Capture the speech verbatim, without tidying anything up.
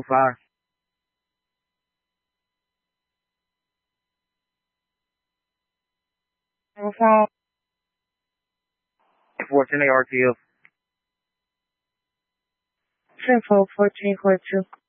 Alpha five. Alpha five. four ten A R T L. Central fourteen four two.